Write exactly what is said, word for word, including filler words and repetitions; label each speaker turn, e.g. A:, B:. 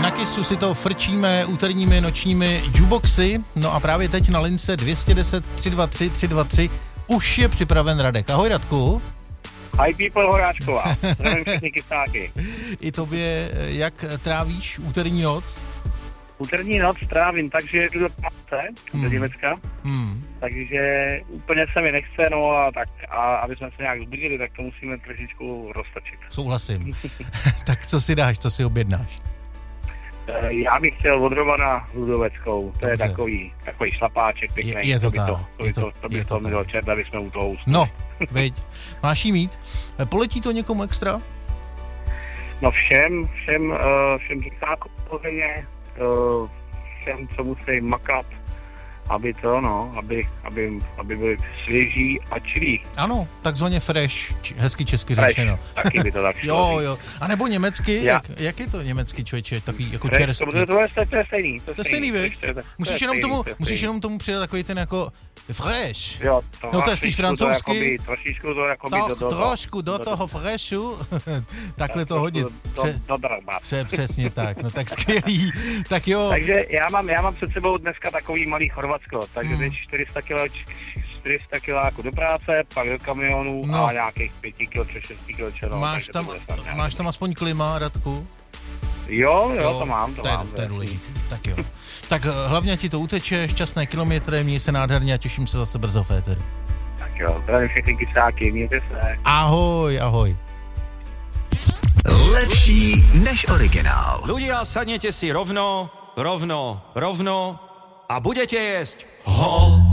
A: Na Kissu si to frčíme úterními nočními jukeboxy. No a právě teď na lince dvě stě deset tři dva tři tři dva tři už je připraven Radek. Ahoj, Radku.
B: Hi people, Horáčková. Zdravím všechny kysáky.
A: I tobě, jak trávíš úterní noc?
B: Úterní noc trávím tak, že jdu do práce, hmm. do Německa. Hmm. Takže úplně se mi nechce, no a tak, a aby jsme se nějak zbudili, tak to musíme trošičku roztočit.
A: Souhlasím. Tak co si dáš, co si objednáš?
B: Já bych chtěl od Romana Ludoveckou, to Dobře. je takový, takový šlapáček pěkný.
A: Je, je to tak.
B: To, to, to, to by to mělo čert, aby jsme u toho usnuli.
A: No, veď, máš jí mít. Poletí to někomu extra?
B: No všem, všem, všem kysákům, všem, co musí makat, aby to, no, aby, aby, aby byli svěží a čilí.
A: Ano, takzvaně fresh, hezky česky
B: fresh,
A: řečeno.
B: Taky by to tak šlo.
A: Jo, jo. A nebo německy, jak, jak je to německy, člověče, takový jako
B: fresh,
A: čerstvý?
B: To, to, to, to je stejný.
A: To je stejný, víš? Musíš jenom tomu, musíš jenom tomu přidat takový ten jako fresh.
B: Jo, to
A: no to je spíš francouzsky.
B: Trošičku to jako
A: to, do, do, trošku do, do toho freshu, takhle to hodit.
B: Pře, do, do
A: pře, přesně tak, no tak skvělý. Tak jo.
B: Takže já mám, já mám před sebou dneska takový malý Chorvatsko, takže hmm. teď čtyři sta kilo, čtyři sta kiláků do práce, pak do kamionů no. a nějakých pět kilo, šest kilo černo.
A: Máš tam, máš tam aspoň klima, Radku?
B: Jo, jo, jo, to mám, to,
A: to je,
B: mám.
A: To je důležité, tak jo. Tak hlavně ti to uteče, šťastné kilometry, měj se nádherně a těším se zase brzo v éteru.
B: Tak jo, zdravím všechny kysáky, mějte se.
A: Ahoj, ahoj.
C: Lepší než originál.
D: Ľudia, sadnete si rovno, rovno, rovno a budete jesť ho.